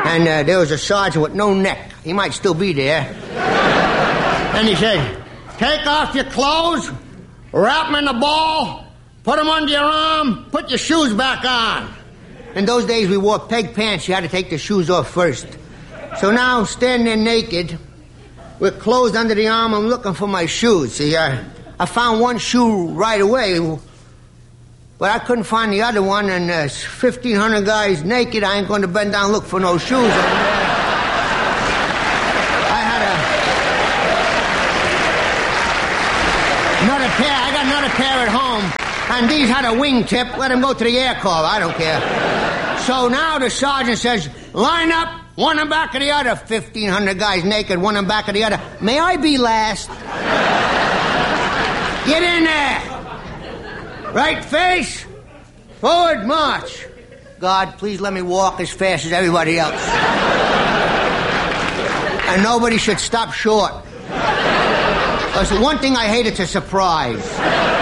And there was a sergeant with no neck. He might still be there. And he said, take off your clothes, wrap them in a ball, put them under your arm, put your shoes back on. In those days, we wore peg pants. You had to take the shoes off first. So now, standing there naked, with clothes under the arm, I'm looking for my shoes. See, I found one shoe right away, but I couldn't find the other one, and 1,500 guys naked. I ain't going to bend down and look for no shoes. I got another pair at home, and these had a wingtip. Let them go to the air car. I don't care. So now the sergeant says, line up, one in back of the other. 1,500 guys naked, one in back of the other. May I be last? Get in there. Right face, forward march. God, please let me walk as fast as everybody else. And nobody should stop short. Because the one thing I hate, it's a surprise.